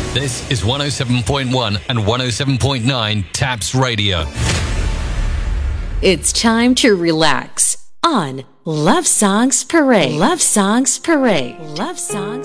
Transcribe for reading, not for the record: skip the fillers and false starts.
This is 107.1 and 107.9 Taps Radio. It's time to relax on Love Songs Parade. Love Songs Parade. Love Songs